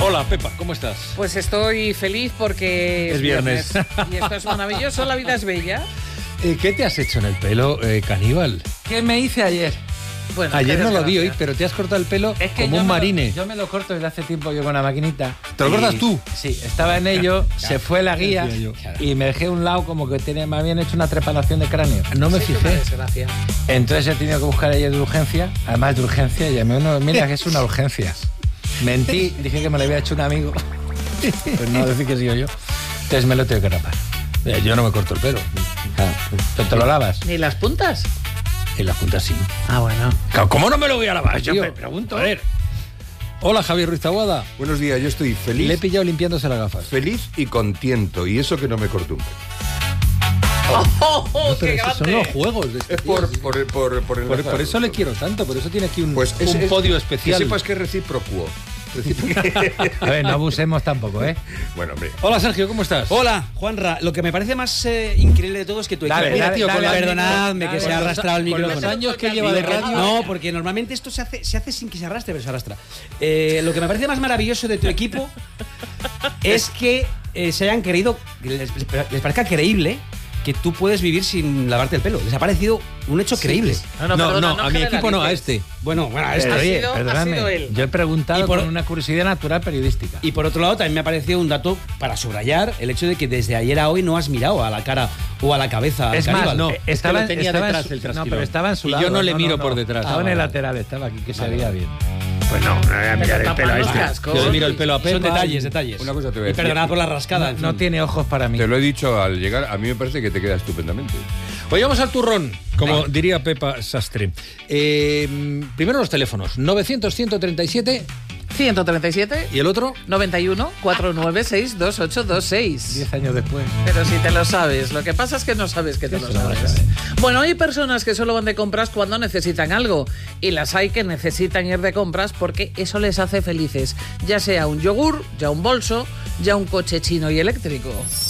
Hola, Pepa, ¿cómo estás? Pues estoy feliz porque es viernes. Y esto es maravilloso, la vida es bella. ¿Qué te has hecho en el pelo, caníbal? ¿Qué me hice ayer? Bueno, Ayer no lo vi hoy, pero te has cortado el pelo como un marine. Yo me lo corto desde hace tiempo yo con la maquinita. ¿Te lo cortas tú? Sí, estaba en ello, se fue la guía y me dejé un lado como que me habían hecho una trepanación de cráneo. No me fijé. Entonces he tenido que buscar ayer de urgencia, además de urgencia, y llamé uno, mira que es una urgencia. Mentí, dije que me lo había hecho un amigo. Pues no, decir que he sido yo. Entonces me lo tengo que rapar. Yo no me corto el pelo. ¿Pero te lo lavas? ¿Ni las puntas? En la punta sí. Ah, bueno. ¿Cómo no me lo voy a lavar? Yo Tío, me pregunto. A ver. Hola, Javier Ruiz Taboada. Buenos días, yo estoy feliz. Le he pillado limpiándose las gafas. Feliz y contento, y eso que no me corto un pelo. No, pero ¡Qué esos son grande! los juegos de este Es tío. por Por eso le quiero tanto, por eso tiene aquí un Pues un podio especial. Que sepas que es recíproco. A ver, no abusemos tampoco, ¿eh? Bueno, hombre. Hola, Sergio, ¿cómo estás? Hola, Juanra. Lo que me parece más increíble de todo es que tu equipo... Dale, Mira, dale, tío, dale, perdonadme dale, que se ha con arrastrado el Con micrófono. los años que lleva de radio. No, porque normalmente esto se hace sin que se arrastre, pero se arrastra. Lo que me parece más maravilloso de tu equipo es que se hayan querido... Les parezca creíble que tú puedes vivir sin lavarte el pelo. Les ha parecido un hecho creíble. No, a mi equipo no, a este. Bueno, a este. Ha Oye, sido perdóname, él. yo he preguntado Y por- con una curiosidad natural periodística. Y por otro lado, también me ha parecido un dato para subrayar el hecho de que desde ayer a hoy no has mirado a la cara o a la cabeza. Es al más, caníbal. no, es que lo tenía estaba detrás en el no, trasquilón. pero estaba en su Y lado. yo no le miro por detrás. Estaba en el vale. lateral, estaba aquí, que se veía bien. Pues no voy a mirar el pelo a este. cascos. Yo le miro el pelo a Pepa. Son detalles. Una cosa te voy a Y decir. perdonad por la rascada. en No fin. tiene ojos para mí. Te lo he dicho al llegar, a mí me parece que te queda estupendamente. Hoy vamos al turrón, como diría Pepa Sastre. Primero los teléfonos. 900-137 137 y el otro. 91 496 2826. 10 años después. Pero si te lo sabes, lo que pasa es que no sabes que te lo sabes. Bueno, hay personas que solo van de compras cuando necesitan algo y las hay que necesitan ir de compras porque eso les hace felices, ya sea un yogur, ya un bolso, ya un coche chino y eléctrico.